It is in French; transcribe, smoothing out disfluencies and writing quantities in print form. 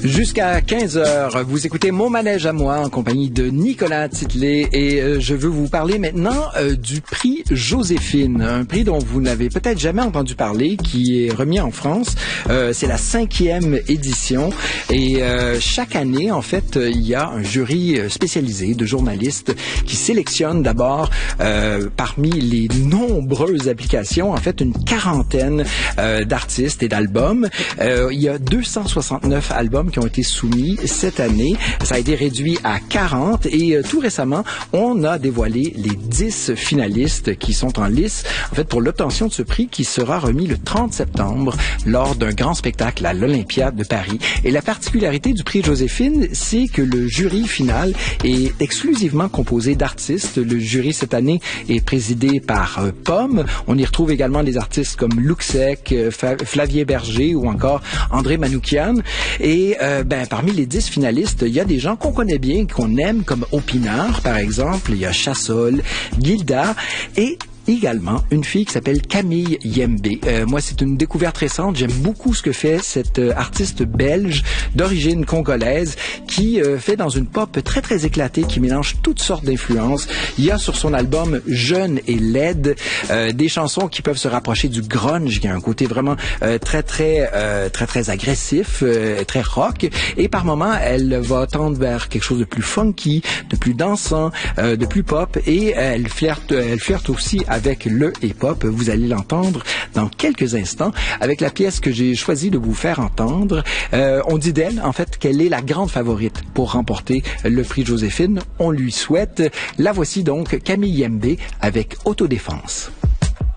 Jusqu'à 15 heures, vous écoutez Mon Manège à moi en compagnie de Nicolas Titley et je veux vous parler maintenant du prix Joséphine, un prix dont vous n'avez peut-être jamais entendu parler, qui est remis en France. C'est la 5e édition et chaque année, en fait, il y a un jury spécialisé de journalistes qui sélectionne d'abord parmi les nombreuses applications, en fait, une quarantaine d'artistes et d'albums. Il y a 269 albums qui ont été soumis cette année. Ça a été réduit à 40 et tout récemment, on a dévoilé les 10 finalistes qui sont en lice, en fait, pour l'obtention de ce prix qui sera remis le 30 septembre lors d'un grand spectacle à l'Olympia de Paris. Et la particularité du prix Joséphine, c'est que le jury final est exclusivement composé d'artistes. Le jury cette année est présidé par Pomme. On y retrouve également des artistes comme Luxec, Flavien Berger ou encore André Manoukian. Et parmi les 10 finalistes, il y a des gens qu'on connaît bien, qu'on aime, comme Opinard, par exemple. Il y a Chassol, Gilda et également une fille qui s'appelle Camille Yembe. Moi, c'est une découverte récente. J'aime beaucoup ce que fait cette artiste belge d'origine congolaise qui fait dans une pop très, très éclatée, qui mélange toutes sortes d'influences. Il y a sur son album Jeune et laide des chansons qui peuvent se rapprocher du grunge, qui a un côté vraiment très agressif, très rock. Et par moments, elle va tendre vers quelque chose de plus funky, de plus dansant, de plus pop. Et elle flirte aussi avec le hip-hop. Vous allez l'entendre dans quelques instants avec la pièce que j'ai choisi de vous faire entendre. On dit d'elle, en fait, qu'elle est la grande favorite pour remporter le prix Joséphine. On lui souhaite. La voici donc, Camille Yembe avec Autodéfense.